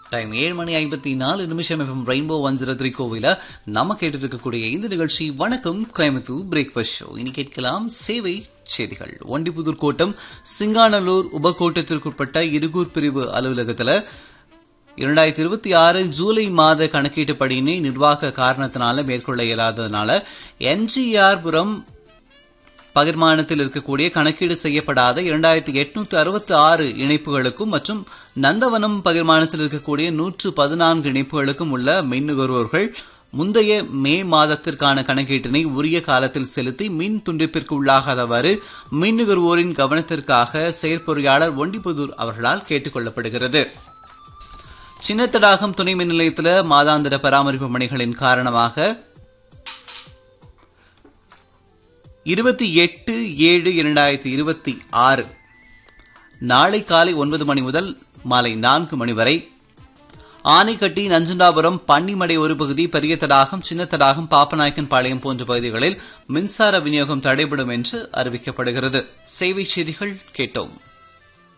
Time 7:54 FM rainbow 103 கோவில நம்ம கேட்டு இருக்கக்கூடிய இந்த நிகழ்ச்சி வணக்கம் கோயம்புத்தூர் பிரேக்ஃபாஸ்ட் ஷோ. இனி கேட்கலாம் சேவை செய்திகள். ஒண்டிப்புதூர் கோட்டம் சிங்காநல்லூர் உபகோட்டத்திற்குட்பட்ட இருகூர் பிரிவு அலுவலகத்தில் 2026 ஜூலை மாத கணக்கீட்டு பணியினை நிர்வாக காரணத்தினால மேற்கொள்ள இயலாததனால என்ஜிஆர் புரம் பகிர்மானத்தில் இருக்கக்கூடிய கணக்கீடு செய்யப்படாத 2866 இணைப்புகளுக்கும் மற்றும் நந்தவனம் பகிர்மானத்தில் இருக்கக்கூடிய 114 இணைப்புகளுக்கும் உள்ள மின் நுகர்வோர்கள் முந்தைய மே மாதத்திற்கான கணக்கீட்டினை உரிய காலத்தில் செலுத்தி மின் துண்டிப்பிற்கு உள்ளாகாதவாறு மின் நுகர்வோரின் கவனத்திற்காக செயற்பொறியாளர் ஒண்டிப்புதூர் அவர்களால் கேட்டுக் கொள்ளப்படுகிறது. சின்னத்தடாகம் துணை மின் நிலையத்தில் மாதாந்திர பராமரிப்பு பணிகளின் காரணமாக 28/7/2026 நாளை காலை 9 மணி முதல் மாலை 4 மணி வரை ஆனைக்கட்டி, நஞ்சுண்டாபுரம், பன்னிமடை ஒரு பகுதி, பெரிய தடாகம், சின்ன தடாகம், பாப்பநாயக்கன் பாளையம் போன்ற பகுதிகளில் மின்சார விநியோகம் தடைபடும் என்று அறிவிக்கப்படுகிறது. சேவை செய்திகள் கேட்டோம்.